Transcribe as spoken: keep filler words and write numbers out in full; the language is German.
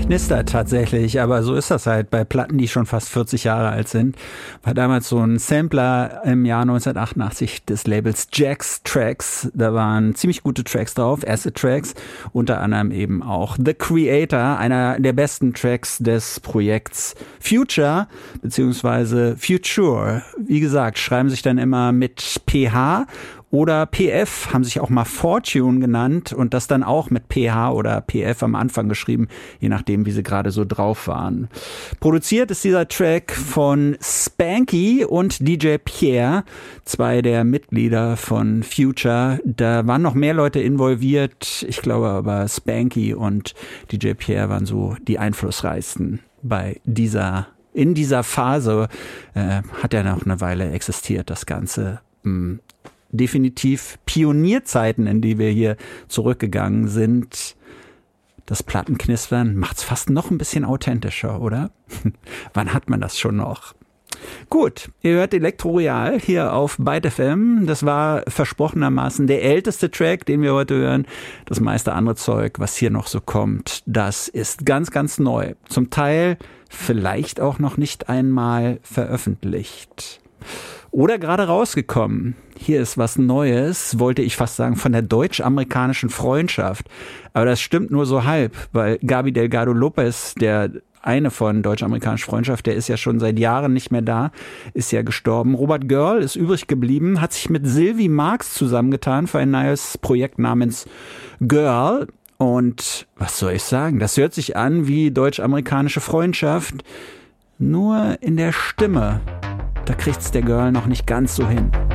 knistert tatsächlich, aber so ist das halt bei Platten, die schon fast vierzig Jahre alt sind. War damals so ein Sampler im Jahr neunzehnhundertachtundachtzig des Labels Jack's Tracks. Da waren ziemlich gute Tracks drauf, Acid Tracks, unter anderem eben auch The Creator, einer der besten Tracks des Projekts Future, beziehungsweise Future. Wie gesagt, schreiben sich dann immer mit P H oder P F, haben sich auch mal Fortune genannt und das dann auch mit P H oder P F am Anfang geschrieben, je nachdem, wie sie gerade so drauf waren. Produziert ist dieser Track von Spanky und D J Pierre, zwei der Mitglieder von Future. Da waren noch mehr Leute involviert. Ich glaube aber Spanky und D J Pierre waren so die einflussreichsten bei dieser, in dieser Phase. Äh, hat ja noch eine Weile existiert, das Ganze. Mh, definitiv Pionierzeiten, in die wir hier zurückgegangen sind. Das Plattenknistern macht's fast noch ein bisschen authentischer, oder? Wann hat man das schon noch? Gut, ihr hört Elektroreal hier auf Byte F M. Das war versprochenermaßen der älteste Track, den wir heute hören. Das meiste andere Zeug, was hier noch so kommt, das ist ganz, ganz neu. Zum Teil vielleicht auch noch nicht einmal veröffentlicht. Oder gerade rausgekommen. Hier ist was Neues, wollte ich fast sagen, von der deutsch-amerikanischen Freundschaft. Aber das stimmt nur so halb, weil Gaby Delgado Lopez, der eine von deutsch-amerikanischer Freundschaft, der ist ja schon seit Jahren nicht mehr da, ist ja gestorben. Robert Girl ist übrig geblieben, hat sich mit Sylvie Marx zusammengetan für ein neues Projekt namens Girl. Und was soll ich sagen, das hört sich an wie deutsch-amerikanische Freundschaft, nur in der Stimme. Da kriegt's der Girl noch nicht ganz so hin.